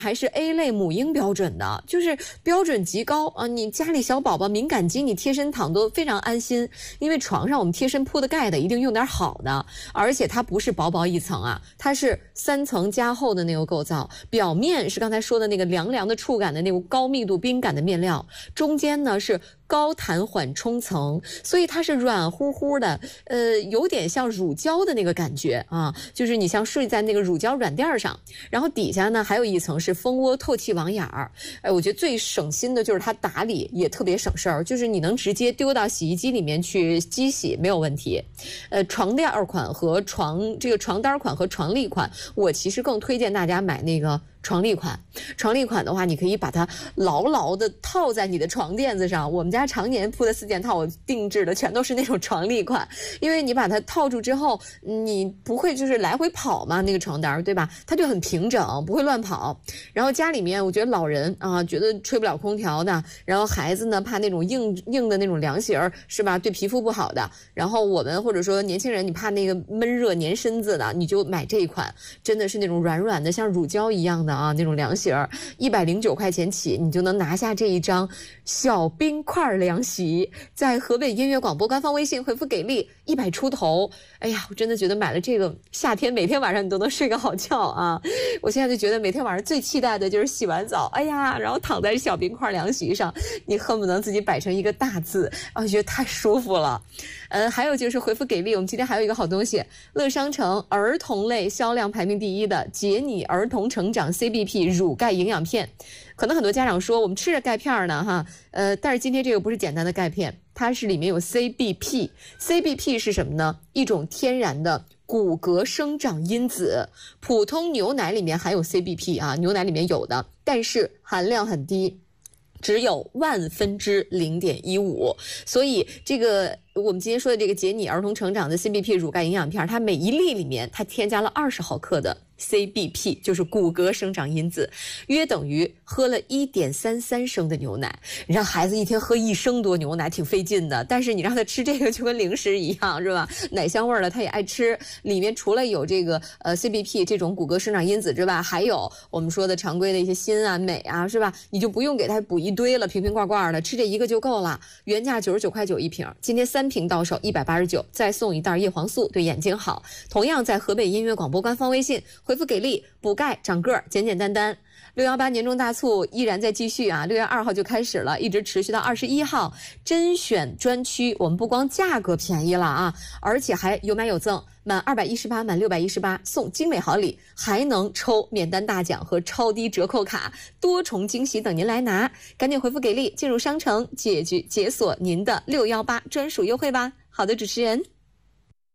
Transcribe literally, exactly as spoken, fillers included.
还是 A 类母婴标准的，就是标准极高啊！你家里小宝宝敏感肌，你贴身躺都非常安心，因为床上我们贴身铺的盖的一定用点好的，而且它不是薄薄一层啊，它是三层加厚的那个构造，表面是刚才说的那个凉凉的触感的那种高密度冰感的面料，中间呢是高弹缓冲层，所以它是软乎乎的，呃，有点像乳胶的那个感觉啊，就是你像睡在那个乳胶软垫上，然后底下呢还有一层是蜂窝透气网眼儿。哎，我觉得最省心的就是它打理也特别省事儿，就是你能直接丢到洗衣机里面去机洗没有问题。呃，床垫款和床这个床单款和床笠款，我其实更推荐大家买那个床笠款。床笠款的话，你可以把它牢牢的套在你的床垫子上。我们家常年铺的四件套，我定制的全都是那种床笠款，因为你把它套住之后，你不会就是来回跑嘛，那个床单对吧？它就很平整，不会乱跑。然后家里面，我觉得老人啊，觉得吹不了空调的，然后孩子呢怕那种硬硬的那种凉席儿是吧？对皮肤不好的。然后我们或者说年轻人，你怕那个闷热粘身子的，你就买这一款，真的是那种软软的，像乳胶一样的。啊，那种凉席儿，一百零九块钱起，你就能拿下这一张小冰块凉席。在河北音乐广播官方微信回复给力一百出头，哎呀，我真的觉得买了这个，夏天每天晚上你都能睡个好觉啊！我现在就觉得每天晚上最期待的就是洗完澡，哎呀，然后躺在小冰块凉席上，你恨不能自己摆成一个大字，啊，我觉得太舒服了。呃，还有就是回复给力，我们今天还有一个好东西，乐商城儿童类销量排名第一的杰尼儿童成长 C B P 乳钙营养片。可能很多家长说我们吃着钙片呢哈，呃，但是今天这个不是简单的钙片，它是里面有 C B P。C B P 是什么呢？一种天然的骨骼生长因子。普通牛奶里面含有 C B P 啊，牛奶里面有的，但是含量很低。只有万分之零点一五，所以这个我们今天说的这个杰尼儿童成长的 C B P 乳钙营养片，它每一粒里面它添加了二十毫克的 C B P， 就是骨骼生长因子，约等于喝了 一点三三升的牛奶。你让孩子一天喝一升多牛奶挺费劲的，但是你让他吃这个就跟零食一样，是吧？奶香味的他也爱吃，里面除了有这个呃 C B P 这种骨骼生长因子之外，还有我们说的常规的一些锌啊镁啊，是吧？你就不用给他补一堆了，瓶瓶罐罐的，吃这一个就够了。原价九十九块九一瓶，今天三瓶到手一百八十九，再送一袋叶黄素，对眼睛好。同样在河北音乐广播官方微信回复给力，补钙长个儿，简简单单。六一八年终大促依然在继续啊，六月二号就开始了，一直持续到二十一号。甄选专区，我们不光价格便宜了啊，而且还有买有赠，满二百一十八，满六百一十八送精美好礼，还能抽免单大奖和超低折扣卡，多重惊喜等您来拿。赶紧回复给力，进入商城解决解锁您的六一八专属优惠吧。好的，主持人。